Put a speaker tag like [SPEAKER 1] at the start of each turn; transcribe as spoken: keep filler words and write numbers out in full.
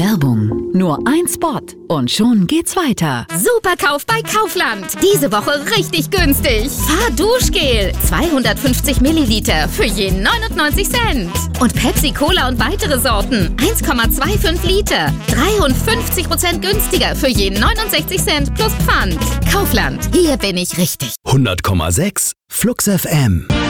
[SPEAKER 1] Werbung. Nur ein Spot und schon geht's weiter.
[SPEAKER 2] Superkauf bei Kaufland. Diese Woche richtig günstig. Fahrduschgel. zweihundertfünfzig Milliliter für je neunundneunzig Cent. Und Pepsi Cola und weitere Sorten. eins Komma fünfundzwanzig Liter. dreiundfünfzig Prozent günstiger für je neunundsechzig Cent plus Pfand. Kaufland. Hier bin ich richtig.
[SPEAKER 3] hundert Komma sechs Flux F M.